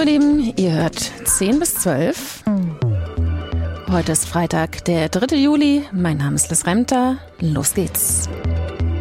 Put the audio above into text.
ihr Lieben, ihr hört 10 bis 12. Heute ist Freitag, der 3. Juli. Mein Name ist Liz Remter. Los geht's.